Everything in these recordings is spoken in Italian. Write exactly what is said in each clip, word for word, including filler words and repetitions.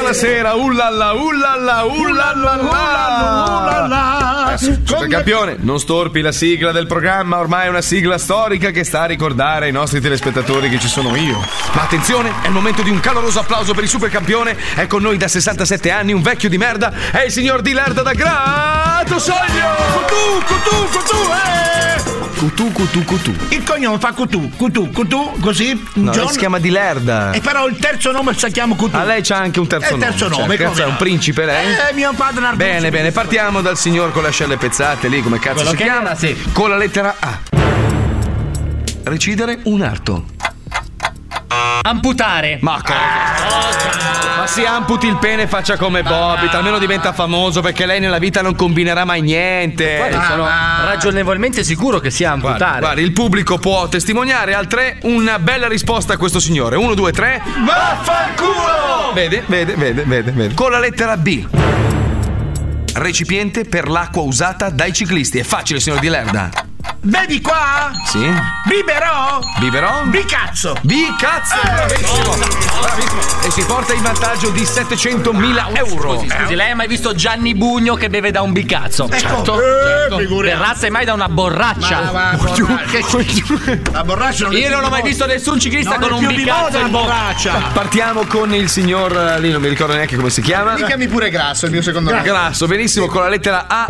buonasera. Ullalla, ullalla, ullalla, ullalla. Supercampione, non storpi la sigla del programma, ormai è una sigla storica che sta a ricordare ai nostri telespettatori che ci sono io. Ma attenzione, è il momento di un caloroso applauso per il supercampione. È con noi da sessantasette anni un vecchio di merda, è il signor Di Lerda da Grato Soglio. Cutù, cutù, cutù, eh! Cutù, cutù, cutù. Il cognome fa cutù, cutù, cutù, così. No, John... lei si chiama Di Lerda. E però il terzo nome si chiama cutù. A lei c'ha anche un terzo nome. Il terzo nome. nome, Cioè, come è un principe lei? Eh, mio padre Narduzzi. Bene, bene, partiamo dal signor con le ascelle pezzate lì, come cazzo Quello si che chiama? era, sì. Con la lettera A. Recidere un arto. Amputare. Ma cosa? Ma si amputi il pene e faccia come Bobby, almeno diventa famoso, perché lei nella vita non combinerà mai niente. Guarda, sono ragionevolmente sicuro che sia amputare. Guarda, guarda, il pubblico può testimoniare al tre una bella risposta a questo signore. Uno, due, tre. Vaffanculo! Vede, vede, vede, vede, vede. Con la lettera B. Recipiente per l'acqua usata dai ciclisti. È facile, signor Di Lerda. Vedi qua? Sì. Biberò? Biberò? Bicazzo. Bicazzo! Bravissimo! Bravissimo! E si porta il vantaggio di settecentomila euro. Scusi, scusi, lei ha mai visto Gianni Bugno che beve da un bicazzo? Certo. certo. Eh, Terrazza mai da una borraccia? Ma, ma, borraccia. La borraccia non è Io non ho mai visto nessun ciclista non con è un più di bicazzo moda in la bocca. borraccia. Partiamo con il signor lì, non mi ricordo neanche come si chiama. Dicami pure Grasso, il mio secondo nome. Grasso, benissimo, con la lettera A.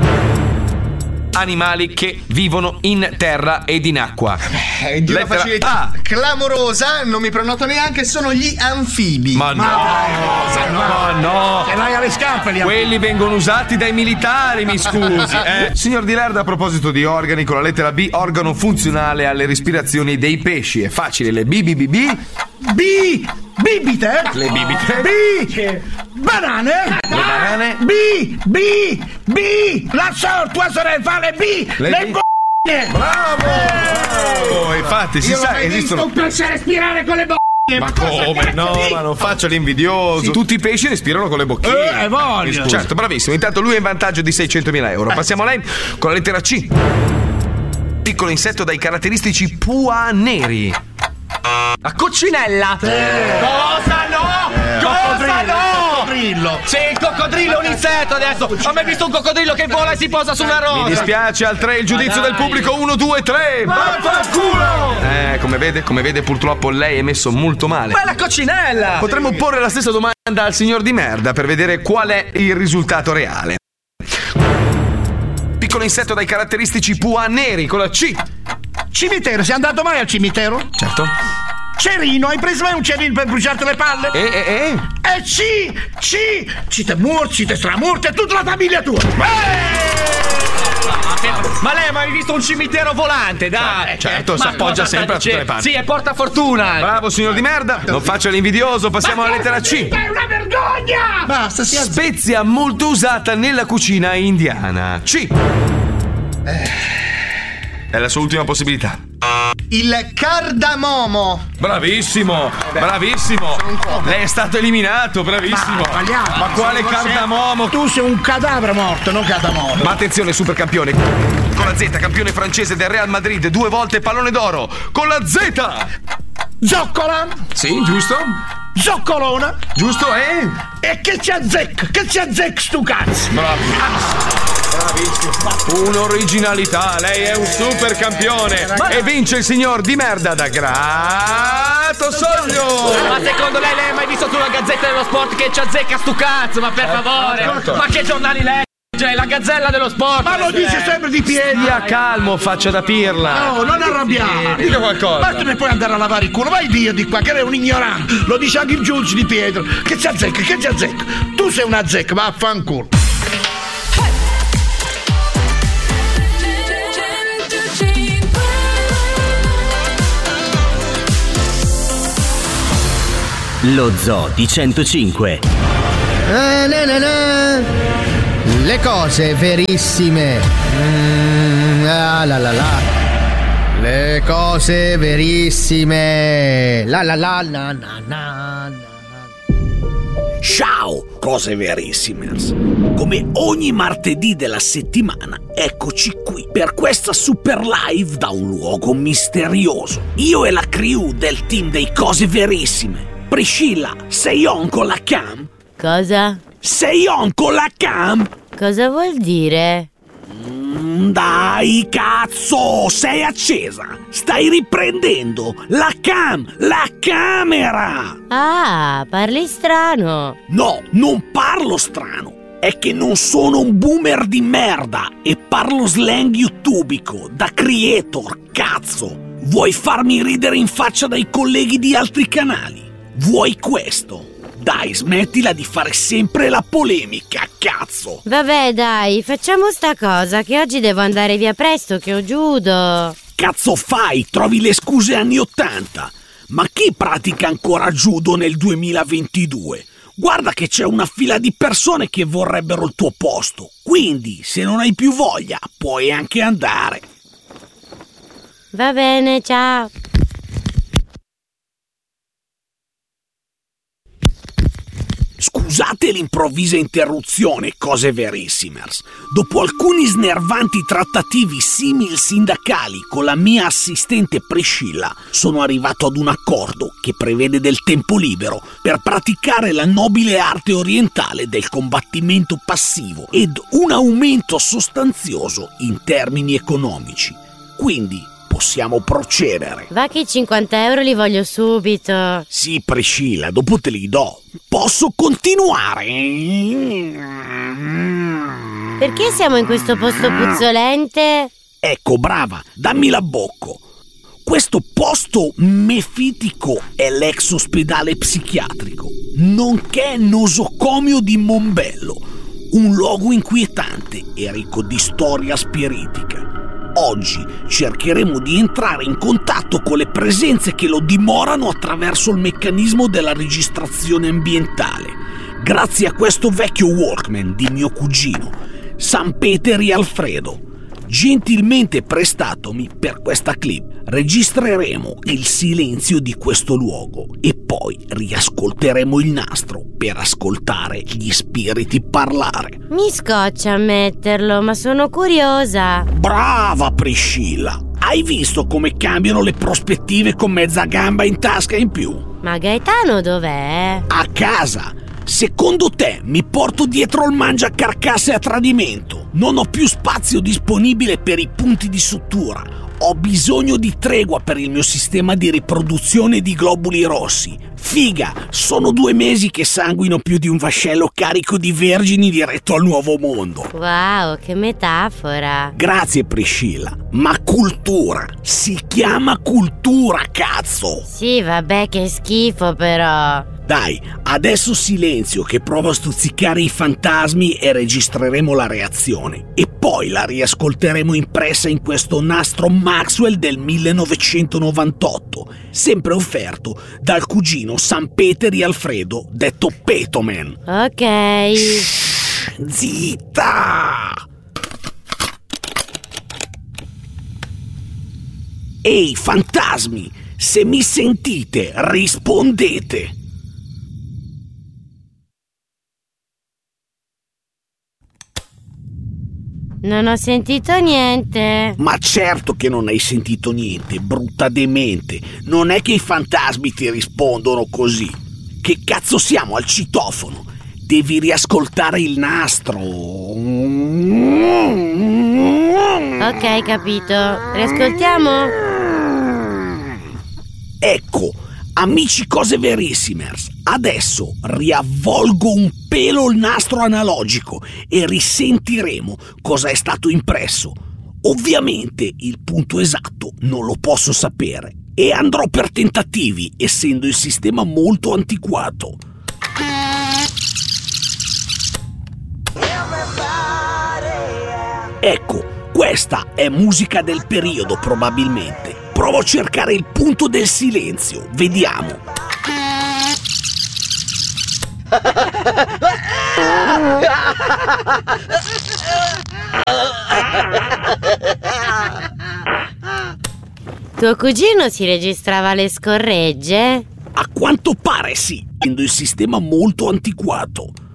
Animali che vivono in terra ed in acqua. È di una Lettera facilità A. clamorosa, non mi prenoto neanche, sono gli anfibi. Ma no, no, no. Se vai alle scarpe li Quelli vengono usati dai militari, mi scusi. Eh. Signor Di Lerda, a proposito di organi, con la lettera B, organo funzionale alle respirazioni dei pesci. È facile, le B, B, B, B. B. Bibite? Le bibite. B. Banane? Le banane. B. B. B. La so, tua sorella fa le B. Le Le B. b***e. Bravo! Bravo! Infatti, si Io sa, l'ho mai esistono. Non posso respirare con le b***e. Ma come? No, ma non faccio l'invidioso. Tutti i pesci respirano con le bocchine. Eh, voglio. Certo, bravissimo. Intanto lui è in vantaggio di seicentomila euro. Passiamo a lei con la lettera C. Piccolo insetto dai caratteristici pua neri. La coccinella. Cosa no? Cosa no? Coccodrillo. Sì, il coccodrillo è un insetto adesso. Ho mai visto un coccodrillo che vola e si posa su una rosa? Mi dispiace, al tre il giudizio Ma del dai. pubblico. uno, due, tre. Vaffanculo! Eh, come vede, come vede, purtroppo lei è messo molto male. Ma è la coccinella! Potremmo porre la stessa domanda al signor Di Merda per vedere qual è il risultato reale. Piccolo insetto dai caratteristici pua neri con la C. Cimitero, sei andato mai al cimitero? Certo. Cerino, hai preso mai un cerino per bruciarti le palle? E, e, e? Eh sì, sì, ci te morti, ci te stramorti e tutta la famiglia tua. Ma lei ha mai visto un cimitero volante, dai? Certo, si Ma appoggia cosa sta sempre a tutte le dicendo? parti. Sì, e porta fortuna. Bravo signor Di Merda, non faccia l'invidioso, passiamo alla lettera C. È una vergogna! Basta, si alza. Spezia molto usata nella cucina indiana. C. È la sua ultima possibilità. Il cardamomo. Bravissimo, bravissimo. Lei è stato eliminato, bravissimo. Ma, sbagliato. Ma quale Tu sei- cardamomo? Tu sei un cadavere morto, non cadamorto. Ma attenzione, supercampione. Con la Z, campione francese del Real Madrid, due volte pallone d'oro. Con la Z. Zoccola, Sì, giusto? zoccolona. Giusto, eh? E che ci azzecca? Che ci azzecca stu cazzo? Bravissimo. Un'originalità, lei è un super campione. E vince il signor Di Merda da Grato Soglio. Ma secondo lei lei ha mai visto sulla Gazzetta dello Sport che ci azzecca stu cazzo? Ma per favore! certo. Ma che giornali legge? La Gazzella dello Sport! Ma lo dice sempre di piedi. Stia calmo, faccia da pirla. No, non arrabbiare. Dica qualcosa. Ma tu ne puoi andare a lavare il culo, vai via di qua, che lei è un ignorante. Lo dice anche il giudice di Pietro. Che ci azzecca, che ci azzecca. Tu sei una zecca, vaffanculo. Lo Zoo di centocinque. Eh, na, na, na. Le cose verissime. Mm, ah, la la la. Le cose verissime. La la la na na na. Ciao, cose verissimers! Come ogni martedì della settimana, eccoci qui per questa super live da un luogo misterioso. Io e la crew del team dei Cose Verissime. Priscilla, sei on con la cam? Cosa? Sei on con la cam? Cosa vuol dire? Mm, dai, cazzo, sei accesa. Stai riprendendo la cam, la camera. Ah, parli strano. No, non parlo strano. È che non sono un boomer di merda e parlo slang youtubico, da creator, cazzo. Vuoi farmi ridere in faccia dai colleghi di altri canali? Vuoi questo? Dai, smettila di fare sempre la polemica, cazzo! Vabbè, dai, facciamo sta cosa, che oggi devo andare via presto, che ho judo. Cazzo fai? Trovi le scuse anni ottanta? Ma chi pratica ancora judo nel duemilaventidue? Guarda che c'è una fila di persone che vorrebbero il tuo posto. Quindi, se non hai più voglia, puoi anche andare. Va bene, ciao. Scusate l'improvvisa interruzione, cose verissimers. Dopo alcuni snervanti trattativi simil-sindacali con la mia assistente Priscilla, sono arrivato ad un accordo che prevede del tempo libero per praticare la nobile arte orientale del combattimento passivo ed un aumento sostanzioso in termini economici. Quindi possiamo procedere. Va che cinquanta euro li voglio subito. Sì, Priscilla, dopo te li do. Posso continuare? Perché siamo in questo posto puzzolente? Ecco, brava, dammi la bocco. Questo posto mefitico è l'ex ospedale psichiatrico, nonché nosocomio di Mombello, un luogo inquietante e ricco di storia spiritica. Oggi cercheremo di entrare in contatto con le presenze che lo dimorano attraverso il meccanismo della registrazione ambientale, grazie a questo vecchio Walkman di mio cugino, San Peteri Alfredo, gentilmente prestatomi per questa clip. Registreremo il silenzio di questo luogo e poi riascolteremo il nastro per ascoltare gli spiriti parlare. Mi scoccia ammetterlo, ma sono curiosa. Brava Priscilla! Hai visto come cambiano le prospettive con mezza gamba in tasca in più? Ma Gaetano dov'è? A casa! Secondo te mi porto dietro il mangiacarcasse a tradimento? Non ho più spazio disponibile per i punti di sutura. Ho bisogno di tregua per il mio sistema di riproduzione di globuli rossi. Figa, sono due mesi che sanguino più di un vascello carico di vergini diretto al nuovo mondo. Wow, che metafora. Grazie Priscilla, ma cultura, si chiama cultura, cazzo. Sì, vabbè, che schifo però. Dai, adesso silenzio che provo a stuzzicare i fantasmi e registreremo la reazione. E poi la riascolteremo impressa in questo nastro Maxwell del millenovecentonovantotto, sempre offerto dal cugino San Peteri Alfredo, detto Petoman. Ok. Shh, zitta! Ehi, fantasmi, se mi sentite, rispondete. Non ho sentito niente. Ma certo che non hai sentito niente, brutta demente. Non è che i fantasmi ti rispondono così. Che cazzo siamo al citofono? Devi riascoltare il nastro. Ok, capito. Riascoltiamo? Ecco, amici cose verissimers, adesso riavvolgo un pelo il nastro analogico e risentiremo cosa è stato impresso. Ovviamente il punto esatto non lo posso sapere e andrò per tentativi, essendo il sistema molto antiquato. Ecco, questa è musica del periodo probabilmente. Provo a cercare il punto del silenzio, vediamo. Tuo cugino si registrava le scorregge? A quanto pare sì, essendo il sistema molto antiquato.